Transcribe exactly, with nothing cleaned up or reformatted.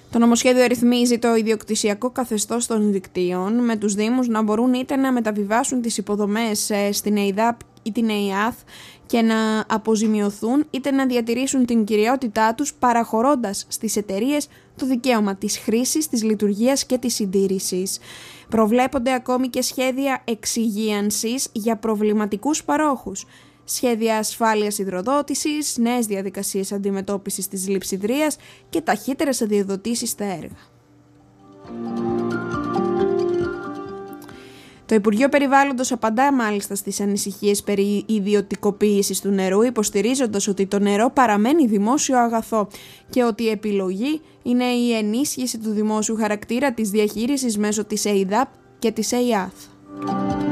Το νομοσχέδιο ρυθμίζει το ιδιοκτησιακό καθεστώς των δικτύων, με τους Δήμους να μπορούν είτε να μεταβιβάσουν τις υποδομές στην ΕΙΔΑΠ ή την ΕΙΑΘ και να αποζημιωθούν, είτε να διατηρήσουν την κυριότητά τους, παραχωρώντας στις εταιρείες το δικαίωμα της χρήσης, της λειτουργίας και της συντήρησης. Προβλέπονται ακόμη και σχέδια εξυγίανσης για προβληματικούς παρόχους, σχέδια ασφάλειας υδροδότησης, νέες διαδικασίες αντιμετώπισης της λειψιδρίας και ταχύτερες αδειοδοτήσεις στα έργα. Το Υπουργείο Περιβάλλοντος απαντά μάλιστα στις ανησυχίες περί ιδιωτικοποίησης του νερού, υποστηρίζοντας ότι το νερό παραμένει δημόσιο αγαθό και ότι η επιλογή είναι η ενίσχυση του δημόσιου χαρακτήρα της διαχείρισης μέσω της ΕΙΔΑΠ και της ΕΙΑΘ.